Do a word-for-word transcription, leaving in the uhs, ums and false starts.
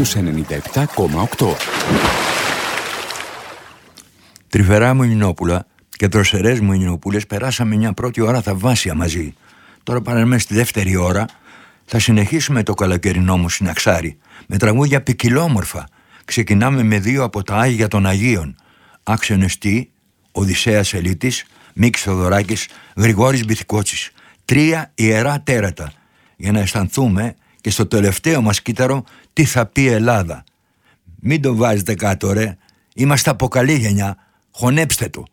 στους ενενήντα επτά κόμμα οκτώ. Τρυφερά μου Ινόπουλα και δροσερές μου Ινοπούλες περάσαμε μια πρώτη ώρα θαυμάσια μαζί. Τώρα παραμένουμε στη δεύτερη ώρα. Θα συνεχίσουμε το καλοκαιρινό μου συναξάρι με τραγούδια ποικιλόμορφα. Ξεκινάμε με δύο από τα Άγια των Αγίων. Άξονες Τι, Οδυσσέας Ελίτης, Μίκης Θοδωράκης, Γρηγόρης Μπιθικότσης. Τρία ιερά τέρατα για να αισθανθούμε και στο τελευταίο μας κύτταρο τι θα πει Ελλάδα. Μην το βάζετε κάτω ρε, είμαστε από καλή γενιά, χωνέψτε το.